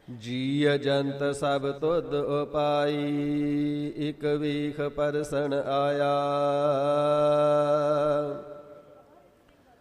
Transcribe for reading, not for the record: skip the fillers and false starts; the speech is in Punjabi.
ਜੀ ਜੰਤ ਸਭ ਤੁਧ ਉਪਾਈ, ਇਕ ਵੀਖ ਪਰਸਨ ਆਇਆ।